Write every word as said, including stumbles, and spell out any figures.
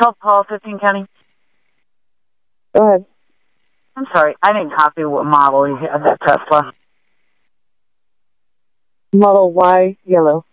twelve Paul, fifteen County. Go ahead. I'm sorry, I didn't copy what model you have that Tesla. Model Y, yellow.